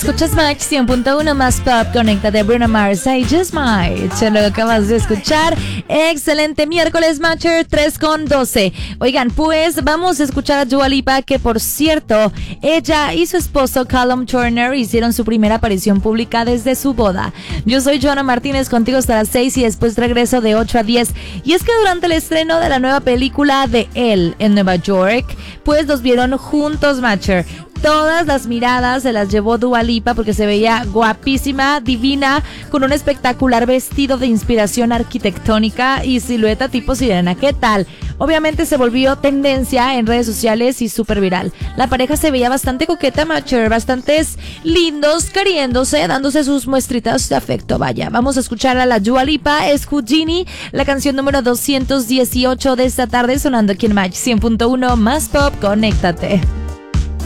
Escuchas Match 100.1 más pop. Conéctate, Bruno Mars. I just might. Lo acabas de escuchar. Excelente miércoles, Matcher 3:12. Oigan, pues vamos a escuchar a Dua Lipa, que por cierto, ella y su esposo Callum Turner hicieron su primera aparición pública desde su boda. Yo soy Joana Martínez, contigo hasta las 6 y después regreso de 8 a 10. Y es que durante el estreno de la nueva película de Elle en Nueva York, pues los vieron juntos, Matcher. Todas las miradas se las llevó Dua Lipa porque se veía guapísima, divina, con un espectacular vestido de inspiración arquitectónica y silueta tipo sirena. ¿Qué tal? Obviamente se volvió tendencia en redes sociales y súper viral. La pareja se veía bastante coqueta, Matcher, bastantes lindos, queriéndose, dándose sus muestritas de afecto. Vaya, vamos a escuchar a la Dua Lipa, es Houdini, la canción número 218 de esta tarde, sonando aquí en Match 100.1 más pop. Conéctate.